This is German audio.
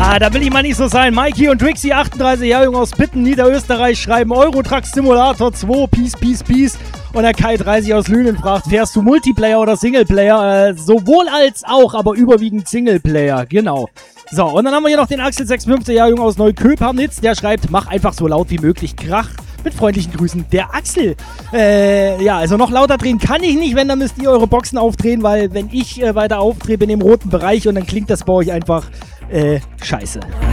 Da will ich mal nicht so sein. Mikey und Trixie, 38 Jahre jung aus Pitten, Niederösterreich, schreiben Eurotruck Simulator 2, Peace. Und der Kai 30 aus Lünen fragt, fährst du Multiplayer oder Singleplayer? Sowohl als auch, aber überwiegend Singleplayer, genau. So, und dann haben wir hier noch den Axel, 56 Jahre jung aus Neuköpernitz, der schreibt, mach einfach so laut wie möglich Krach. Mit freundlichen Grüßen, der Axel. Ja, also noch lauter drehen kann ich nicht, wenn, dann müsst ihr eure Boxen aufdrehen, weil wenn ich weiter aufdrehe, bin ich im roten Bereich und dann klingt das bei euch einfach scheiße.